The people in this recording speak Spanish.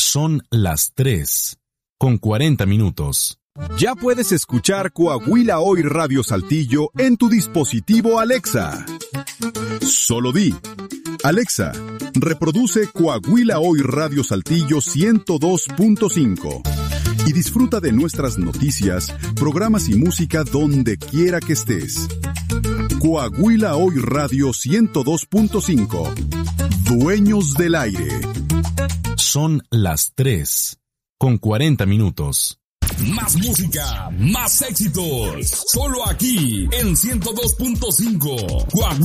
Son las 3:40. Ya puedes escuchar Coahuila Hoy Radio Saltillo en tu dispositivo Alexa. Solo di: Alexa, reproduce Coahuila Hoy Radio Saltillo 102.5 y disfruta de nuestras noticias, programas y música donde quiera que estés. Coahuila Hoy Radio 102.5. Dueños del aire. Son las 3:40. Más música, más éxitos. Solo aquí en 102.5. Coahuila.